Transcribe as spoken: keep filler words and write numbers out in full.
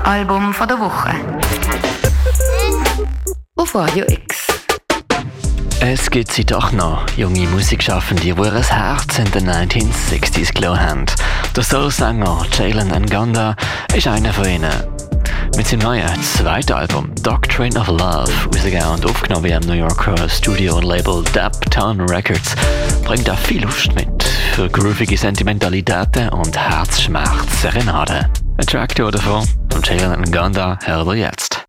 Album von der Woche. Auf Radio X. Es gibt sie doch noch, junge Musikschaffende, die ihr Herz in den neunzehnhundertsechziger gelassen haben. Der Soul-Sänger Jalen Ngonda ist einer von ihnen. Mit seinem neuen zweiten Album Doctrine of Love, rausgegeben und aufgenommen im New Yorker Studio und Label Daptown Records, bringt er viel Lust mit für groovige Sentimentalitäten und Herzschmerz-Serenaden. Ein Track davon von Jalen Ngonda hören wir jetzt.